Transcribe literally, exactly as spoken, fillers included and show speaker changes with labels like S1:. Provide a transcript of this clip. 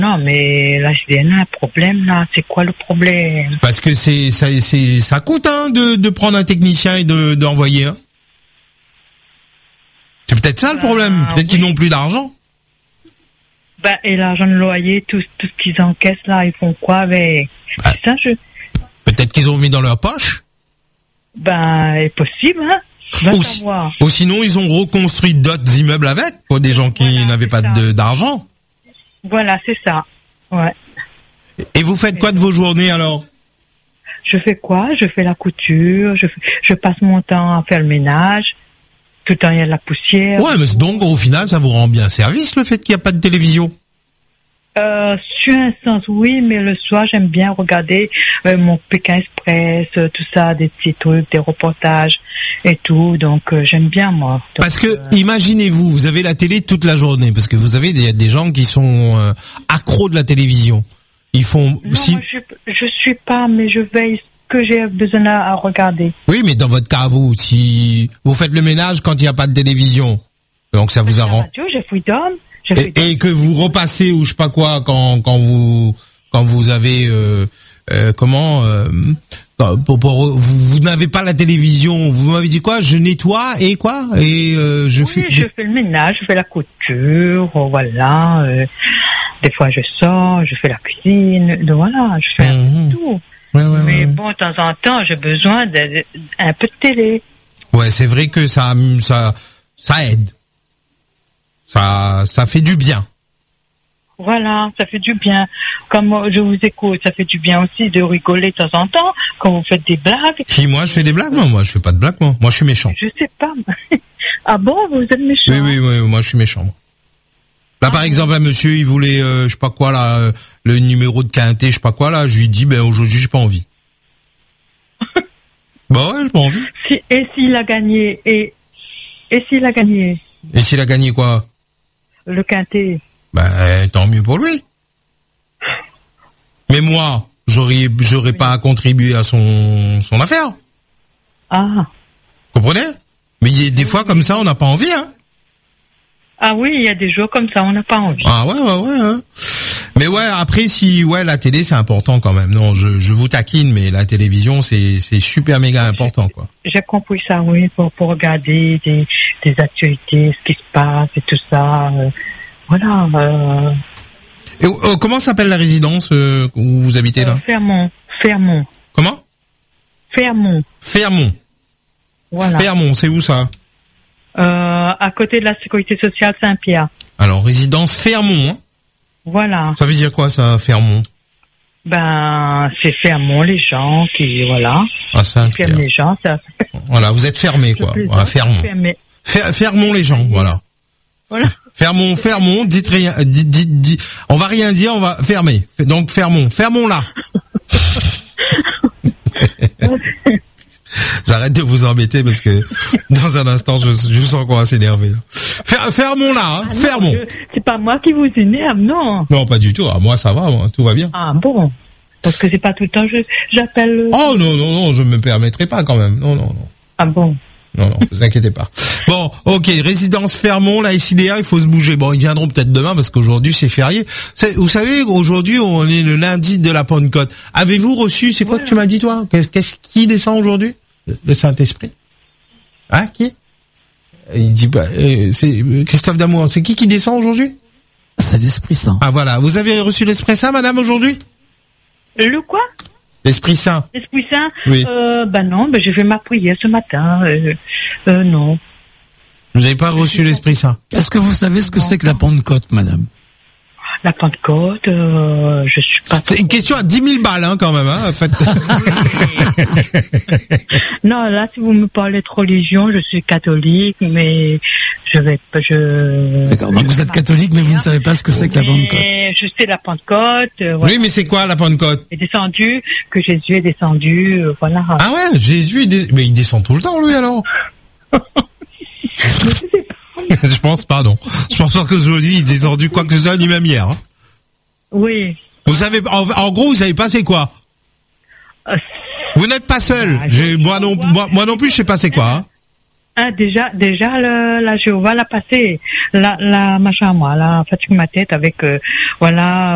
S1: Non, mais là, je dis, il y a un problème, là. C'est quoi le problème?
S2: Parce que c'est, ça, c'est, ça coûte, hein, de, de prendre un technicien et de, d'envoyer, hein. C'est peut-être ça le problème.
S1: Ah,
S2: peut-être
S1: oui.
S2: qu'ils n'ont plus d'argent.
S1: Ben, et l'argent de loyer, tout, tout ce qu'ils encaissent, là, ils font quoi avec?
S2: Ah.
S1: C'est ça, je...
S2: Peut-être qu'ils ont mis dans leur poche.
S1: Ben, est possible, hein? Va
S2: Ou,
S1: savoir.
S2: ou sinon, ils ont reconstruit d'autres immeubles avec, pour des gens qui
S1: Voilà,
S2: n'avaient
S1: c'est
S2: pas
S1: ça.
S2: de, d'argent.
S1: Voilà, c'est ça. Ouais.
S2: Et vous faites quoi de vos journées, alors?
S1: Je fais quoi? Je fais la couture, je, fais- je passe mon temps à faire le ménage. Tout le temps, il y a de la poussière.
S2: Ouais, mais c'est donc, au final, ça vous rend bien service, le fait qu'il n'y a pas de télévision.
S1: Euh, sur un sens, oui, mais le soir, j'aime bien regarder euh, mon Pékin Express, euh, tout ça, des petits trucs, des reportages et tout. Donc, euh, j'aime bien, moi. Donc,
S2: Parce que,
S1: euh,
S2: imaginez-vous, vous avez la télé toute la journée, parce que vous avez des, des gens qui sont euh, accros de la télévision. Ils font...
S1: non,
S2: si...
S1: moi, je, je suis pas, mais je veille ce que j'ai besoin à, à regarder.
S2: Oui, mais dans votre cas, vous, si vous faites le ménage quand il n'y a pas de télévision, donc ça vous
S1: La
S2: arrange.
S1: radio, j'ai Freedom. j'ai
S2: Et,
S1: Freedom.
S2: et que vous repassez ou je sais pas quoi quand quand vous quand vous avez euh, euh, comment euh, pour, pour, vous, vous n'avez pas la télévision, vous m'avez dit quoi? Je nettoie et quoi? Et euh, je
S1: Oui,
S2: fais.
S1: je fais le ménage, je fais la couture, euh, voilà. euh, des fois, je sors, je fais la cuisine, donc voilà, je fais un
S2: Mhm.
S1: peu tout.
S2: Ouais, ouais,
S1: Mais
S2: ouais.
S1: bon, de temps en temps, j'ai besoin d'un un peu de télé.
S2: Ouais, c'est vrai que ça ça ça aide. Ça ça fait du bien.
S1: Voilà, ça fait du bien. Comme euh, je vous écoute, ça fait du bien aussi de rigoler de temps en temps quand vous faites des blagues.
S2: Qui moi je fais des blagues? Non, moi je fais pas de blagues. Moi, moi je suis méchant.
S1: Je sais pas. Ah bon, vous êtes méchant?
S2: Oui, oui, oui, moi je suis méchant. moi. Là, par exemple, un monsieur, il voulait, euh, je sais pas quoi, là, euh, le numéro de quintet, je sais pas quoi, là, je lui dis, ben aujourd'hui, j'ai pas envie. Bah ouais, j'ai pas envie.
S1: Si, et s'il a gagné, et, et s'il a gagné
S2: Et s'il a gagné quoi?
S1: le quintet?
S2: Ben, tant mieux pour lui. Mais moi, j'aurais, j'aurais pas contribué à son, son affaire.
S1: Ah.
S2: Comprenez? Mais il y a des fois comme ça, on n'a pas envie, hein.
S1: Ah oui, il y a des jours comme ça, on n'a pas envie.
S2: Ah ouais, ouais, ouais. Hein. Mais ouais, après, si, ouais, la télé, c'est important quand même. Non, je, je vous taquine, mais la télévision, c'est, c'est super méga important, quoi.
S1: J'ai compris ça, oui, pour, pour regarder des, des actualités, ce qui se passe et tout ça. euh, voilà. Euh,
S2: Et euh, comment s'appelle la résidence euh, où vous habitez là?
S1: euh, Fermont, Fermont,
S2: Comment?
S1: Fermont.
S2: Fermont.
S1: Voilà.
S2: Fermont, c'est où ça?
S1: Euh, à côté de la sécurité sociale Saint-Pierre.
S2: Alors, résidence Fermont. Hein.
S1: Voilà.
S2: Ça veut dire quoi ça, Fermont?
S1: Ben, c'est Fermont, les gens qui, voilà.
S2: Ah, ça.
S1: Ferme les gens, ça.
S2: Voilà, vous êtes fermé, quoi. Voilà, Fermont.
S1: Fermé.
S2: Fer- Fermont les gens, voilà.
S1: Voilà.
S2: Fermont, Fermont, dites rien, dites, dites, dites, on va rien dire, on va fermer. Donc, Fermont, Fermont là. J'arrête de vous embêter parce que dans un instant, je, je sens qu'on va s'énerver. là. Fer- Fermons là, hein,
S1: Ah non,
S2: fermons.
S1: je- c'est pas moi qui vous énerve, non.
S2: Non, pas du tout. Ah, moi, ça va, moi, tout va bien.
S1: Ah bon. Parce que c'est pas tout le temps, je, j'appelle.
S2: Oh non, non, non, je me permettrai pas quand même. Non, non, non.
S1: Ah bon.
S2: Non, non, vous inquiétez pas. Bon, ok, résidence Fermont, la S I D A, il faut se bouger. Bon, ils viendront peut-être demain parce qu'aujourd'hui c'est férié. C'est, vous savez, aujourd'hui on est le lundi de la Pentecôte. Avez-vous reçu, c'est quoi
S1: Ouais.
S2: que tu m'as dit toi? Qu'est-ce, qu'est-ce qui descend aujourd'hui? Le, le Saint-Esprit. Hein, qui? Il dit, bah, euh, c'est euh, Christophe Damour. C'est qui qui descend aujourd'hui?
S3: C'est l'Esprit Saint.
S2: Ah voilà, vous avez reçu l'Esprit Saint, madame, aujourd'hui?
S1: Le quoi?
S2: L'Esprit Saint.
S1: L'Esprit Saint?
S2: Oui.
S1: Euh, ben non, ben j'ai fait ma prière ce matin. Euh, euh, non.
S2: Vous n'avez pas reçu l'Esprit Saint?
S3: Est-ce que vous savez ce que c'est que la Pentecôte, madame?
S1: La Pentecôte, euh, je suis pas.
S2: C'est une question à dix mille balles, hein, quand même, hein, en fait.
S1: Non, là, si vous me parlez de religion, je suis catholique, mais je vais pas, je.
S3: D'accord. Donc vous êtes catholique, mais vous ne savez pas ce que c'est que la Pentecôte.
S1: Mais je sais la Pentecôte. euh, voilà.
S2: Oui, mais c'est quoi la Pentecôte?
S1: Est descendu, que Jésus est descendu, euh, voilà.
S2: Ah ouais, Jésus, il dé- mais il descend tout le temps, lui, alors. Je pense pas, non. Je pense pas qu'aujourd'hui, il est descendu quoi que ce soit, ni même hier. hein.
S1: Oui.
S2: Vous savez, en, en gros, vous savez pas c'est quoi.
S1: Euh,
S2: Vous n'êtes pas seul.
S1: Ah,
S2: J'ai,
S1: je-
S2: moi non, moi, moi non plus, je sais pas c'est quoi. hein.
S1: ah, déjà, déjà, le, la Jéhovah l'a passé. La, la, machin, moi, la fatigue ma tête avec, euh, voilà.